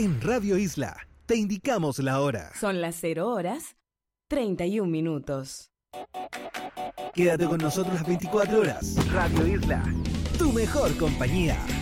En Radio Isla te indicamos la hora. Son las 0:31. Quédate con nosotros las 24 horas. Radio Isla, tu mejor compañía.